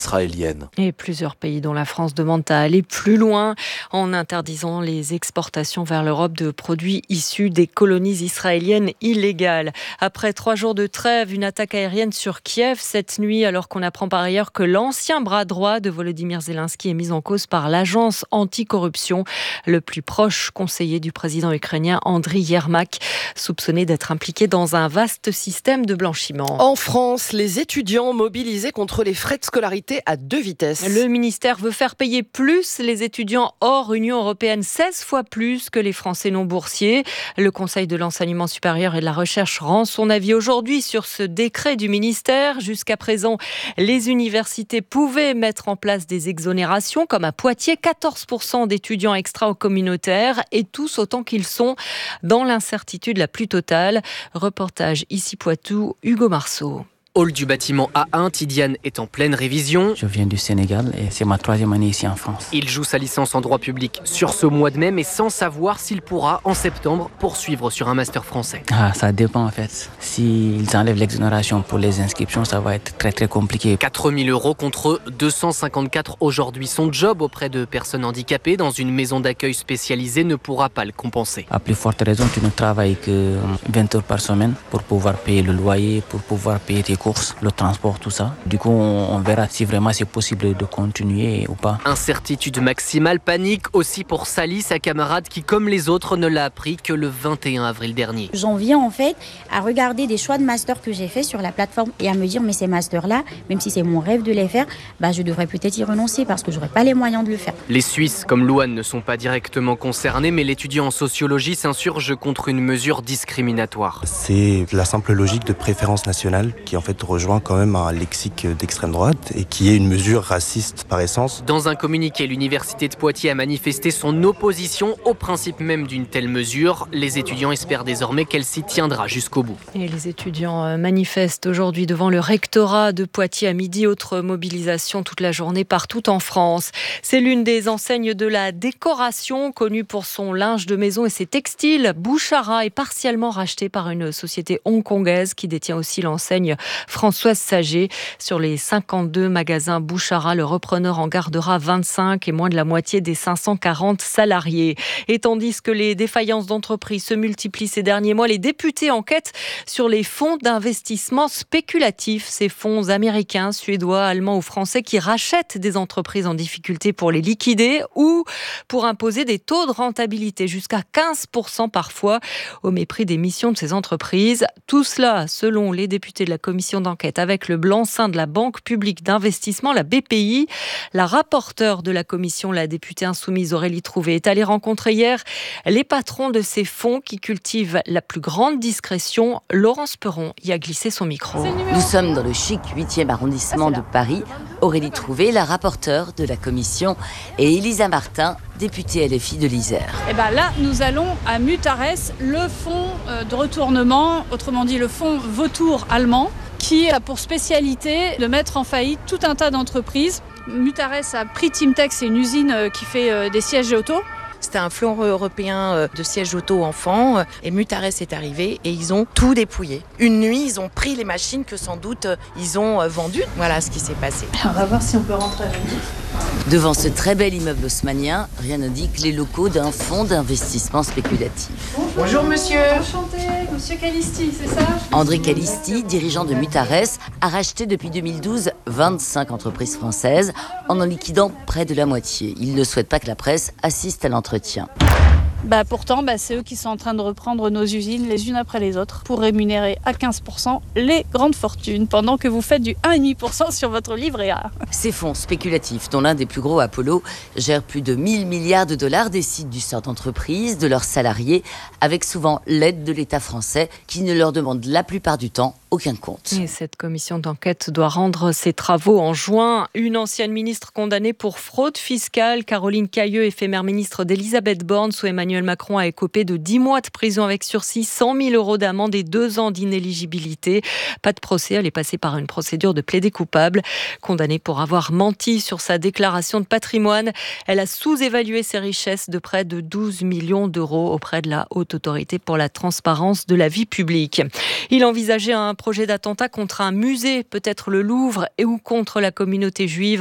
israélienne. Et plusieurs pays, dont la France, demandent à aller plus loin en interdisant les exportations vers l'Europe de produits issus des colonies israéliennes illégales. Après 3 jours de trêve, une attaque aérienne sur Kiev cette nuit, alors qu'on apprend par ailleurs que l'ancien bras droit de Volodymyr Zelensky est mis en cause par l'agence anticorruption, le plus proche conseiller du président ukrainien Andriy Yermak, soupçonné d'être impliqué dans un vaste système de blanchiment. En France, les étudiants mobilisés contre les frais de scolarité à 2 vitesses. Le ministère veut faire payer plus les étudiants hors Union européenne, 16 fois plus que les Français non boursiers. Le Conseil de l'enseignement supérieur et de la recherche rend son avis aujourd'hui sur ce décret du ministère. Jusqu'à présent, les universités pouvaient mettre en place des exonérations, comme à Poitiers, 14% d'étudiants extra-communautaires, et tous autant qu'ils sont dans l'incertitude la plus totale. Reportage ici Poitou, Hugo Marceau. Hall du bâtiment A1, Tidiane est en pleine révision. Je viens du Sénégal et c'est ma 3e année ici en France. Il joue sa licence en droit public sur ce mois de mai, mais sans savoir s'il pourra, en septembre, poursuivre sur un master français. Ça dépend en fait. S'ils enlèvent l'exonération pour les inscriptions, ça va être très compliqué. 4 000 € contre 254 aujourd'hui. Son job auprès de personnes handicapées dans une maison d'accueil spécialisée ne pourra pas le compenser. À plus forte raison, tu ne travailles que 20 heures par semaine pour pouvoir payer le loyer, pour pouvoir payer tes courses, le transport, tout ça. Du coup, on verra si vraiment c'est possible de continuer ou pas. Incertitude maximale, panique aussi pour Sally, sa camarade qui, comme les autres, ne l'a appris que le 21 avril dernier. J'en viens en fait à regarder des choix de master que j'ai fait sur la plateforme et à me dire mais ces masters-là, même si c'est mon rêve de les faire, je devrais peut-être y renoncer parce que j'aurais pas les moyens de le faire. Les Suisses, comme Louane, ne sont pas directement concernés, mais l'étudiant en sociologie s'insurge contre une mesure discriminatoire. C'est la simple logique de préférence nationale qui en fait rejoint quand même un lexique d'extrême droite et qui est une mesure raciste par essence. Dans un communiqué, l'université de Poitiers a manifesté son opposition au principe même d'une telle mesure. Les étudiants espèrent désormais qu'elle s'y tiendra jusqu'au bout. Et les étudiants manifestent aujourd'hui devant le rectorat de Poitiers à midi. Autre mobilisation toute la journée partout en France. C'est l'une des enseignes de la décoration, connue pour son linge de maison et ses textiles. Bouchara est partiellement racheté par une société hongkongaise qui détient aussi l'enseigne Françoise Sager. Sur les 52 magasins Bouchara, le repreneur en gardera 25 et moins de la moitié des 540 salariés. Et tandis que les défaillances d'entreprises se multiplient ces derniers mois, les députés enquêtent sur les fonds d'investissement spéculatifs. Ces fonds américains, suédois, allemands ou français qui rachètent des entreprises en difficulté pour les liquider ou pour imposer des taux de rentabilité jusqu'à 15% parfois, au mépris des missions de ces entreprises. Tout cela, selon les députés de la commission d'enquête, avec le blanc-seing de la Banque publique d'investissement, la BPI. La rapporteure de la commission, la députée insoumise Aurélie Trouvé, est allée rencontrer hier les patrons de ces fonds qui cultivent la plus grande discrétion. Laurence Perron y a glissé son micro. Nous sommes dans le chic 8e arrondissement de Paris. Aurélie Trouvé, la rapporteure de la commission, et Elisa Martin, députée LFI de l'Isère. Là, nous allons à Mutares, le fonds de retournement, autrement dit le fonds vautour allemand, qui a pour spécialité de mettre en faillite tout un tas d'entreprises. Mutares a pris Timtex, c'est une usine qui fait des sièges auto. C'était un fleuron européen de sièges auto enfants et Mutares est arrivé et ils ont tout dépouillé. Une nuit, ils ont pris les machines que sans doute ils ont vendues. Voilà ce qui s'est passé. On va voir si on peut rentrer avec nous. Devant ce très bel immeuble haussmannien, rien ne dit que les locaux d'un fonds d'investissement spéculatif. Bonjour monsieur. Enchanté, monsieur Calisti, c'est ça? André Calisti, dirigeant de Mutares, a racheté depuis 2012 25 entreprises françaises en liquidant près de la moitié. Il ne souhaite pas que la presse assiste à l'entretien. Pourtant, c'est eux qui sont en train de reprendre nos usines les unes après les autres pour rémunérer à 15% les grandes fortunes pendant que vous faites du 1,5% sur votre livret A. Ces fonds spéculatifs, dont l'un des plus gros, Apollo, gèrent plus de 1000 milliards de dollars, décident du sort d'entreprise, de leurs salariés, avec souvent l'aide de l'État français qui ne leur demande la plupart du temps aucun compte. Et cette commission d'enquête doit rendre ses travaux en juin. Une ancienne ministre condamnée pour fraude fiscale, Caroline Cayeux, éphémère ministre d'Elisabeth Borne sous Emmanuel Macron, a écopé de 10 mois de prison avec sursis, 100 000 € d'amende et 2 ans d'inéligibilité. Pas de procès, elle est passée par une procédure de plaidé coupable. Condamnée pour avoir menti sur sa déclaration de patrimoine, elle a sous-évalué ses richesses de près de 12 millions d'euros auprès de la Haute Autorité pour la transparence de la vie publique. Il envisageait un projet d'attentat contre un musée, peut-être le Louvre, ou contre la communauté juive.